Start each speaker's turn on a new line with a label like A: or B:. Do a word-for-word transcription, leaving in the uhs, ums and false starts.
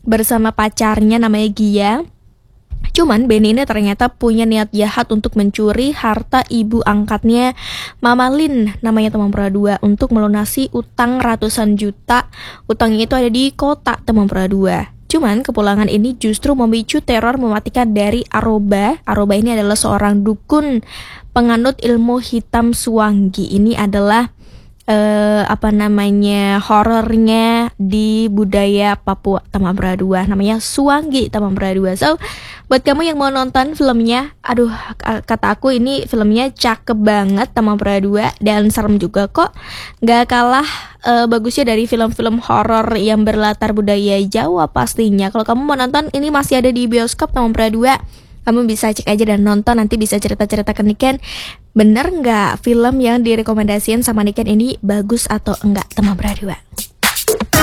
A: bersama pacarnya namanya Gia. Cuman Benny ini ternyata punya niat jahat untuk mencuri harta ibu angkatnya Mama Lin, namanya Temangpura dua, untuk melunasi utang ratusan juta. Utangnya itu ada di kota Temangpura dua. Cuman kepulangan ini justru memicu teror mematikan dari Aroba. Aroba ini adalah seorang dukun penganut ilmu hitam Suanggi. Ini adalah Uh, apa namanya horornya di budaya Papua Temangpura dua, namanya Suanggi Temangpura dua. So buat kamu yang mau nonton filmnya, aduh kata aku ini filmnya cakep banget Temangpura dua, dan serem juga kok. Gak kalah uh, bagusnya dari film-film horor yang berlatar budaya Jawa pastinya. Kalau kamu mau nonton, ini masih ada di bioskop Temangpura dua. Kamu bisa cek aja dan nonton, nanti bisa cerita-cerita ke Niken, bener nggak film yang direkomendasiin sama Niken ini bagus atau enggak Temangpura dua.